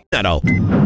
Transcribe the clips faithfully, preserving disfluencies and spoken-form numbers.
Neto.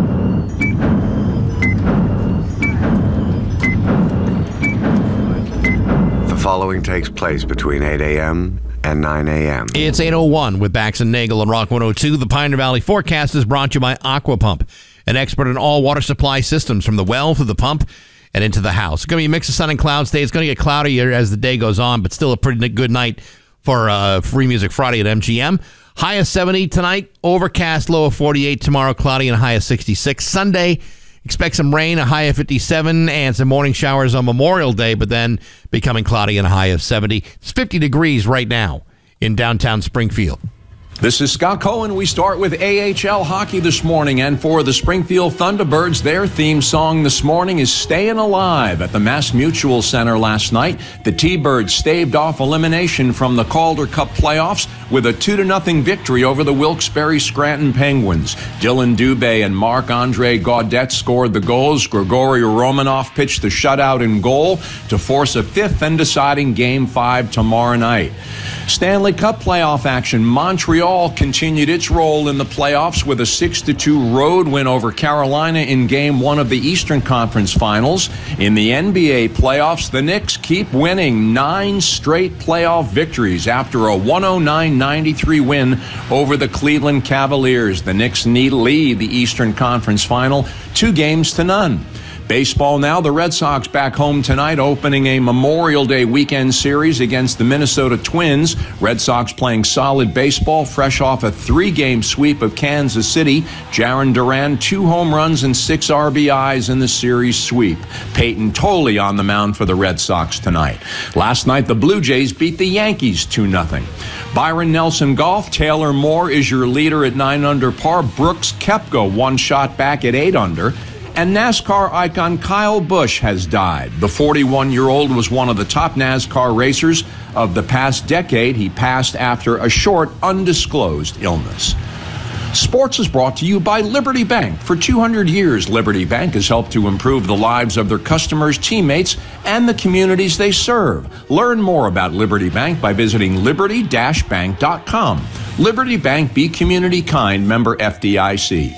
The following takes place between eight a.m. and nine a.m. It's eight oh one with Bax and Nagel on Rock one oh two. The Pioneer Valley forecast is brought to you by Aqua Pump, an expert in all water supply systems from the well to the pump and into the house. It's going to be a mix of sun and clouds today. It's going to get cloudier as the day goes on, but still a pretty good night for uh, Free Music Friday at M G M. High of seventy tonight, overcast, low of forty-eight tomorrow, cloudy and a high of sixty-six. Sunday, expect some rain, a high of fifty-seven, and some morning showers on Memorial Day, but then becoming cloudy and a high of seventy. It's fifty degrees right now in downtown Springfield. This is Scott Cohen. We start with A H L hockey this morning, and for the Springfield Thunderbirds, their theme song this morning is Staying Alive. At the Mass Mutual Center last night, the T-Birds staved off elimination from the Calder Cup playoffs with a two to nothing victory over the Wilkes-Barre Scranton Penguins. Dylan Dubé and Marc-Andre Gaudette scored the goals. Grigory Romanov pitched the shutout in goal to force a fifth and deciding Game five tomorrow night. Stanley Cup playoff action. Montreal continued its role in the playoffs with a six to two road win over Carolina in Game one of the Eastern Conference Finals. In the N B A playoffs, the Knicks keep winning nine straight playoff victories after a one oh nine ninety-three win over the Cleveland Cavaliers. The Knicks need lead the Eastern Conference Final two games to none. Baseball now. The Red Sox back home tonight, opening a Memorial Day weekend series against the Minnesota Twins. Red Sox playing solid baseball, fresh off a three-game sweep of Kansas City. Jarren Duran, two home runs and six R B Is in the series sweep. Peyton Tolley on the mound for the Red Sox tonight. Last night, the Blue Jays beat the Yankees two nothing. Byron Nelson Golf. Taylor Moore is your leader at nine under par. Brooks Koepka one shot back at eight under. And NASCAR icon Kyle Busch has died. The forty-one-year-old was one of the top NASCAR racers of the past decade. He passed after a short, undisclosed illness. Sports is brought to you by Liberty Bank. For two hundred years, Liberty Bank has helped to improve the lives of their customers, teammates, and the communities they serve. Learn more about Liberty Bank by visiting liberty dash bank dot com. Liberty Bank, be community kind, member F D I C.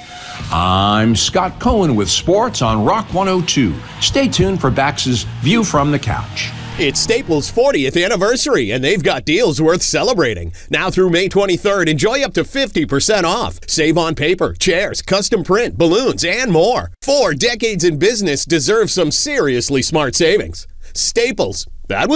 I'm Scott Cohen with sports on Rock one oh two. Stay tuned for Bax's View from the Couch. It's Staples' fortieth anniversary, and they've got deals worth celebrating. Now through May twenty-third, enjoy up to fifty percent off. Save on paper, chairs, custom print, balloons, and more. Four decades in business deserve some seriously smart savings. Staples. That was